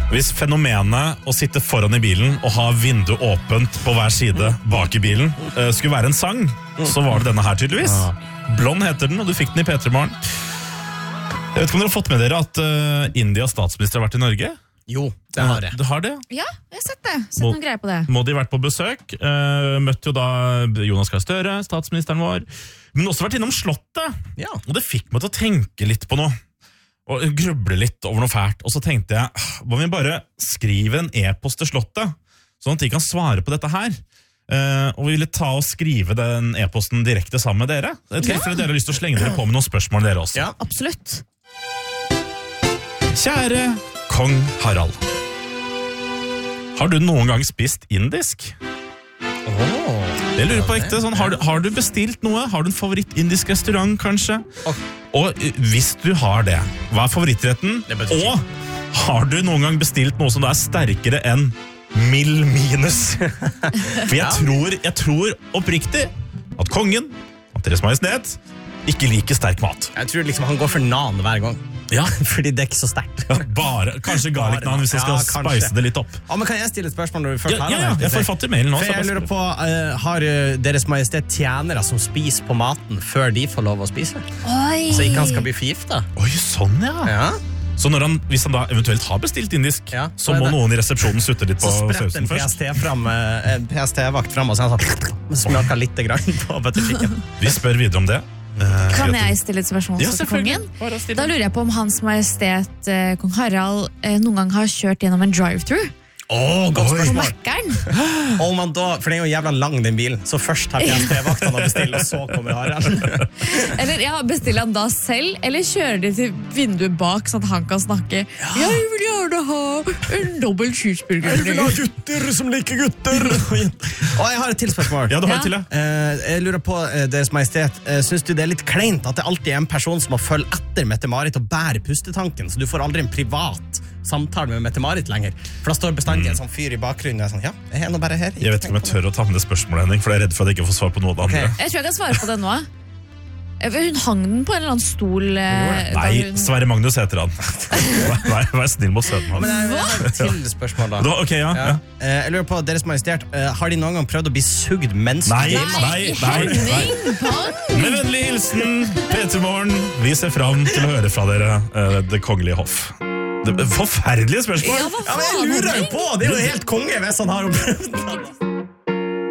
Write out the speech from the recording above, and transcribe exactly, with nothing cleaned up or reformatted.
Hvis fenomenet å sitte foran i bilen og ha vinduet åpent på hver side bak i bilen uh, skulle være en sang, så var det denne her tydeligvis. Blond heter den, og du fikk den i P tre Morgen. Jeg vet ikke om dere har fått med dere at uh, Indias statsminister har vært i Norge? Jo, det har jeg. Du har det? Ja, jeg har sett det. Sett noen greier på det. Modi har vært på besøk. Uh, møtte jo da Jonas Gahr Støre, statsministeren vår. Men også vært innom Slottet. Ja. Og det fikk meg til å tenke litt på noe. Og gruble litt over noe fælt. Og så tenkte jeg, hva om vi bare skrive en e-post til Slottet, sånn at de kan svare på dette her. Uh, og vi ville ta og skrive den e-posten direkte sammen med dere. I tilfelle ja. Dere har lyst til å slenge dere på med noen spørsmål dere også. Ja, absolutt. Kjære Kong Harald. Har du noen gang spist indisk? Oh, jeg lurer på ekte, sånn, har, du, har du bestilt noe? Har du en favoritt-indisk restaurant, kanskje? Oh. Og hvis du har det, hva er favorittretten? Og har du noen gang bestilt noe som da er sterkere enn mild minus? For jeg, ja. tror, jeg tror oppriktig at kongen, at Deres Majestet, ikke liker sterk mat. Jeg tror liksom han går for nan hver gang. Ja, fordi det er ikke så sterkt. Ja, bare, kanskje garlic nan hvis vi skal ja, spice det litt opp. Ja, men kan jeg stille et spørsmål når vi først ja, har ja, ja, jeg får fatt i mailen nå. For jeg lurer på, uh, har Deres Majestet tjenere som spiser på maten før de får lov å spise? Oi. Så ikke han skal bli forgiftet? Oi, sånn ja. Ja. Så når han, hvis han da eventuelt har bestilt indisk, ja, så, så må noen i resepsjonen sutte litt på sausen først. Så spretter en P S T-vakt frem og så sånn, smaker litt grann på butterchicken. Vi spør videre om det. Uh, kan jeg stille et spørsmål ja, til kongen? Da lurer jeg på om Hans Majestet eh, Kong Harald eh, noen gang har kjørt gjennom en drive-thru. Åh, oh, godt spørsmål. Oh, man da, for det er jo jævla lang den bilen. Så først tar P S T-vakten og bestiller, og så kommer Harald. Eller ja, bestiller han da selv, eller kjører de til vinduet bak, sånn at han kan snakke? Ja. Jeg vil gjerne ha en dobbelt cheeseburger. Jeg vil ha gutter som liker gutter. Og jeg har et til spørsmål. Ja, du har et til, ja. Uh, jeg lurer på, uh, Deres Majestet, uh, synes du det er litt kleint at det alltid er en person som må følge etter Mette-Marit og bære pustetanken, så du får aldri en privat samtale med Mette-Marit lenger? For da står bestandig en sånn fyr i bakgrunnen og sånn, ja, jeg er nå bare her. Jeg vet ikke om jeg tør å ta med det spørsmålet, Henning, for jeg er redd for at jeg ikke får svar på noe av det okay. andre. Jeg tror jeg kan svare på det nå. Hun hang den på en eller annen stol. Eh, Nei, hun... Sverre Magnus heter han. Vær, vær snill mot sønnen hans. Men jeg har et til spørsmål da. da okay, ja, ja. Ja. Jeg lurer på, Deres Majestet, har de noen gang prøvd å bli sugd mens nei, de nei, nei, nei. Med vennlig hilsen, P tre Morgen. Vi ser fram til å høre fra dere, uh, Det kongelige hoff. Det er forferdelige spørsmål. Ja, ja, men jeg lurer jo på, det er jo helt konge hvis han har opplevd.